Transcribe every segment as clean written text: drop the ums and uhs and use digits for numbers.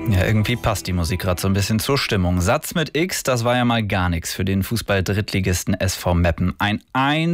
Ja, irgendwie passt die Musik gerade so ein bisschen zur Stimmung. Satz mit X, das war ja mal gar nichts für den Fußball-Drittligisten SV Meppen. Ein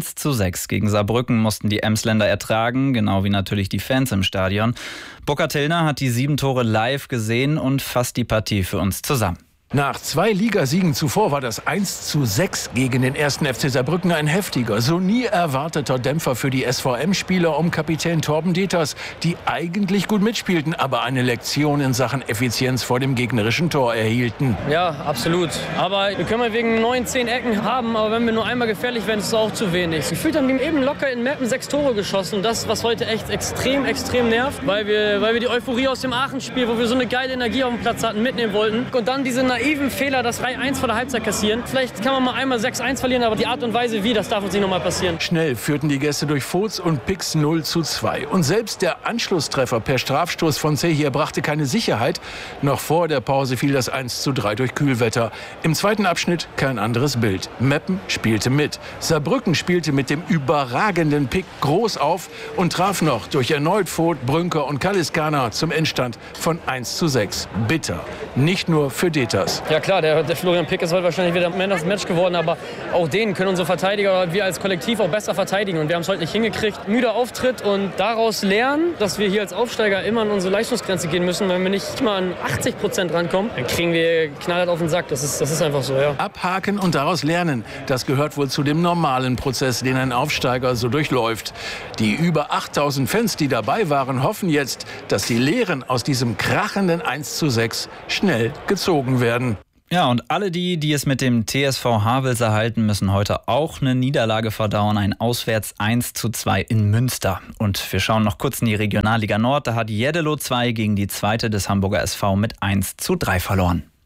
1:6 gegen Saarbrücken mussten die Emsländer ertragen, genau wie natürlich die Fans im Stadion. Burkhard Tillner hat die 7 Tore live gesehen und fasst die Partie für uns zusammen. Nach 2 Ligasiegen zuvor war das 1:6 gegen den 1. FC Saarbrücken ein heftiger, so nie erwarteter Dämpfer für die SVM-Spieler um Kapitän Torben Deters, die eigentlich gut mitspielten, aber eine Lektion in Sachen Effizienz vor dem gegnerischen Tor erhielten. Ja, absolut. Aber wir können mal wegen 9, 10 Ecken haben, aber wenn wir nur einmal gefährlich werden, ist es auch zu wenig. Gefühlt haben wir eben locker in Meppen 6 Tore geschossen. Das, was heute echt extrem nervt, weil wir die Euphorie aus dem Aachen-Spiel, wo wir so eine geile Energie auf dem Platz hatten, mitnehmen wollten. Und dann diese naiven Fehler, das 3-1 vor der Halbzeit kassieren. Vielleicht kann man mal einmal 6-1 verlieren, aber die Art und Weise wie, das darf uns nicht nochmal passieren. Schnell führten die Gäste durch Voth und Pix 0:2. Und selbst der Anschlusstreffer per Strafstoß von Zehir brachte keine Sicherheit. Noch vor der Pause fiel das 1:3 durch Kühlwetter. Im zweiten Abschnitt kein anderes Bild. Meppen spielte mit. Saarbrücken spielte mit dem überragenden Pick groß auf und traf noch durch erneut Voth, Brünker und Kaliskana zum Endstand von 1:6. Bitter. Nicht nur für Deters. Ja klar, der Florian Pick ist heute wahrscheinlich wieder Man of the Match geworden, aber auch den können unsere Verteidiger oder wir als Kollektiv auch besser verteidigen. Und wir haben es heute nicht hingekriegt. Müder Auftritt und daraus lernen, dass wir hier als Aufsteiger immer an unsere Leistungsgrenze gehen müssen. Wenn wir nicht mal an 80% rankommen, dann kriegen wir knallhart auf den Sack. Das ist einfach so, ja. Abhaken und daraus lernen, das gehört wohl zu dem normalen Prozess, den ein Aufsteiger so durchläuft. Die über 8000 Fans, die dabei waren, hoffen jetzt, dass die Lehren aus diesem krachenden 1:6 schnell gezogen werden. Ja, und alle die es mit dem TSV Havelse halten, müssen heute auch eine Niederlage verdauen. Ein Auswärts 1:2 in Münster. Und wir schauen noch kurz in die Regionalliga Nord. Da hat Jeddelo 2 gegen die 2. des Hamburger SV mit 1:3 verloren.